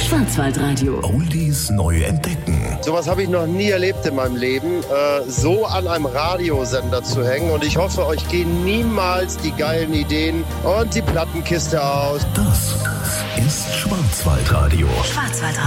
Schwarzwaldradio. Oldies neu entdecken. Sowas habe ich noch nie erlebt in meinem Leben, so an einem Radiosender zu hängen. Und ich hoffe, euch gehen niemals die geilen Ideen und die Plattenkiste aus. Das ist Schwarzwaldradio. Schwarzwaldradio.